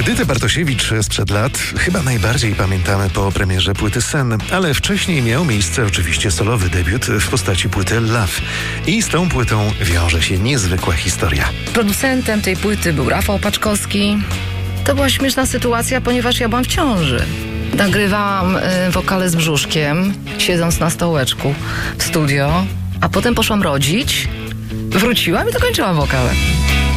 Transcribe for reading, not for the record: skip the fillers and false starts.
Edytę Bartosiewicz sprzed lat chyba najbardziej pamiętamy po premierze płyty Sen, ale wcześniej miał miejsce oczywiście solowy debiut w postaci płyty Love. I z tą płytą wiąże się niezwykła historia. Producentem tej płyty był Rafał Paczkowski. To była śmieszna sytuacja, ponieważ ja byłam w ciąży. Nagrywałam wokale z brzuszkiem, siedząc na stołeczku w studio, a potem poszłam rodzić, wróciłam i dokończyłam wokale.